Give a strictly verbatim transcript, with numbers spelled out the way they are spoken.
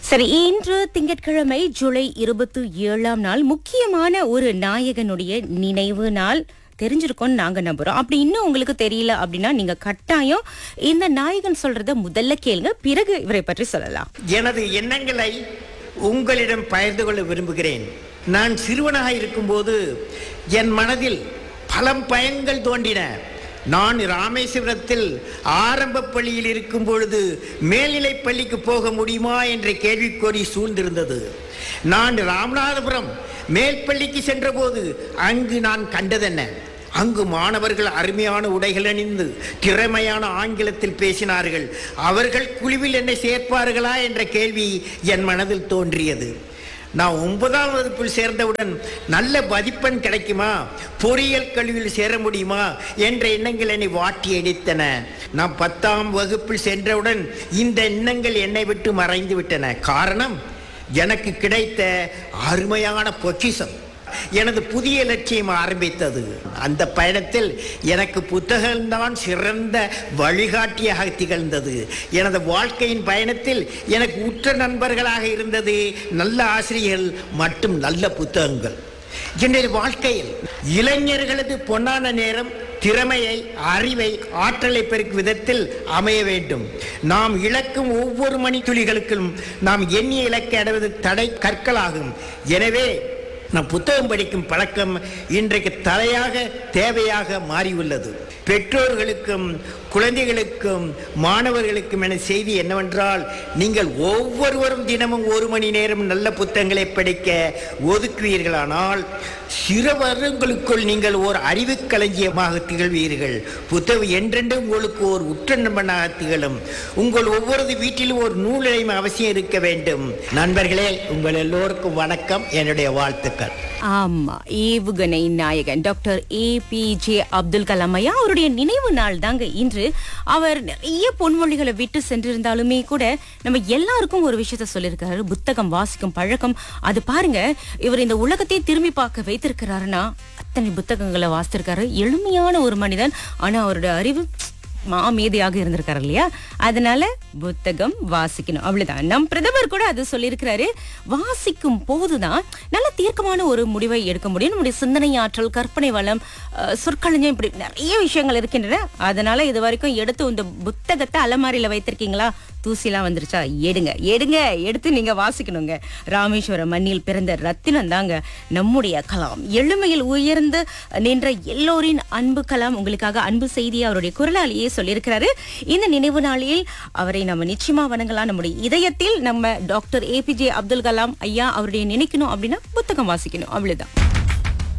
சரி, இன்று திங்கட்கிழமை ஜூலை இருபத்தி ஏழாம் நாள் முக்கியமான ஒரு நாயகனுடைய நினைவு நாள். தெரிஞ்சிருக்கோம்னு நாங்க நம்புறோம். அப்படி இன்னும் உங்களுக்கு தெரியல அப்படின்னா நீங்க கட்டாயம் இந்த நாயகன் சொல்றத முதல்ல கேளுங்க, பிறகு இவரை பற்றி சொல்லலாம். எனது எண்ணங்களை உங்களிடம் பகிர்ந்து கொள்ள விரும்புகிறேன். நான் சிறுவனாக இருக்கும்போது என் மனதில் பல பயன்கள் தோன்றின. நான் ராமேஸ்வரத்தில் ஆரம்ப பள்ளியில் இருக்கும் பொழுது மேல்நிலைப் பள்ளிக்கு போக முடியுமா என்ற கேள்விக்கோரி சூழ்ந்திருந்தது. நான் ராமநாதபுரம் மேல் பள்ளிக்கு சென்றபோது அங்கு நான் கண்டதென்ன? அங்கு மாணவர்கள் அருமையான உடைகள் அணிந்து திறமையான ஆங்கிலத்தில் பேசினார்கள். அவர்கள் குழுவில் என்னை சேர்ப்பார்களா என்ற கேள்வி என் மனதில் தோன்றியது. நான் ஒன்பதாம் வகுப்பில் சேர்ந்தவுடன் நல்ல மதிப்பெண் கிடைக்குமா, பொறியியல் கல்வியில் சேர முடியுமா என்ற எண்ணங்கள் என்னை வாட்டி அடித்தன. நான் பத்தாம் வகுப்பில் சென்றவுடன் இந்த எண்ணங்கள் என்னை விட்டு மறைந்து விட்டன. காரணம், எனக்கு கிடைத்த அருமையான பொக்கிஷம். எனது புதிய லட்சியம் ஆரம்பித்தது. அந்த பயணத்தில் எனக்கு புத்தகம்தான் சிறந்த வழிகாட்டியாக திகழ்ந்தது. எனது வாழ்க்கையின் பயணத்தில் எனக்கு உற்ற நண்பர்களாக இருந்தது நல்ல ஆசிரியர்கள் மற்றும் நல்ல புத்தகங்கள். என்னுடைய வாழ்க்கையில் இளைஞர்களது பொன்னான நேரம் திறமையை, அறிவை, ஆற்றலை பெருக்கும் விதத்தில் அமைய வேண்டும். நாம் இழக்கும் ஒவ்வொரு மணித்துளிகளுக்கும் நாம் எண்ணிய இலக்கை அடைவது தடை கற்களாகும். எனவே நம் புத்தகம் படிக்கும் பழக்கம் இன்றைக்கு தலையாக தேவையாக மாறியுள்ளது. பெற்றோர்களுக்கும் குழந்தைகளுக்கும் மாணவர்களுக்கும் என செய்தி என்னவென்றால், நீங்கள் ஒவ்வொருவரும் தினமும் ஒரு மணி நேரம் நல்ல புத்தகங்களை படிக்க ஒதுக்குவீர்களானால் சிறு வருடங்களுக்குள் நீங்கள் ஓர் அறிவு களஞ்சியமாக திகழ்வீர்கள். புத்தகம் என்றென்றும் உங்களுக்கு ஒரு உற்ற நண்பனாக திகழும். உங்கள் ஒவ்வொரு வீட்டிலும் ஒரு நூலிலையும் அவசியம் இருக்க வேண்டும். நண்பர்களே, உங்கள் எல்லோருக்கும் வணக்கம், என்னுடைய வாழ்த்துக்கள். ஆமா, ஏவுகணை நாயகன் doctor A B J Abdul Kalam ஐயா அவருடைய நினைவு நாள் தாங்க இன்று. அவர் நிறைய பொன்மொழிகளை விட்டு சென்றிருந்தாலுமே கூட நம்ம எல்லாருக்கும் ஒரு விஷயத்த சொல்லியிருக்காரு, புத்தகம் வாசிக்கும் பழக்கம். அது பாருங்க, இவர் இந்த உலகத்தை திரும்பி பார்க்க வைத்திருக்கிறாருன்னா அத்தனை புத்தகங்களை வாசித்திருக்காரு. எளிமையான ஒரு மனிதன், ஆனா அவருடைய அறிவு மாமேதையாக இருந்திருக்காரு இல்லையா? அதனால புத்தகம் வாசிக்கணும், அவ்வளவுதான். நம் பிரதமர் கூட அது சொல்லியிருக்கிறாரு. வாசிக்கும் போதுதான் நல்ல தீர்க்கமான ஒரு முடிவை எடுக்க முடியும். நம்முடைய சிந்தனை ஆற்றல், கற்பனை வளம், சொற்களஞ்சியம், இப்படி நிறைய விஷயங்கள் இருக்கின்றன. அதனால இது வரைக்கும் எடுத்து இந்த புத்தகத்தை அலமாரியில வைத்திருக்கீங்களா? தூசிலாம் வந்துருச்சா? எடுங்க எடுங்க எடுத்து நீங்க வாசிக்கணுங்க. ராமேஸ்வரம் மண்ணில் பிறந்த ரத்தினம் தாங்க நம்முடைய கலாம். எளிமையில் உயர்ந்து நின்ற எல்லோரின் அன்பு கலாம். உங்களுக்காக அன்பு செய்தியை அவருடைய குரலாலேயே சொல்லியிருக்கிறாரு. இந்த நினைவு நாளில் அவரை நம்ம நிச்சயமா வணங்கலாம். நம்முடைய இதயத்தில் நம்ம doctor A B J Abdul Kalam ஐயா அவருடைய நினைக்கணும் அப்படின்னா புத்தகம் வாசிக்கணும், அவ்வளவுதான்.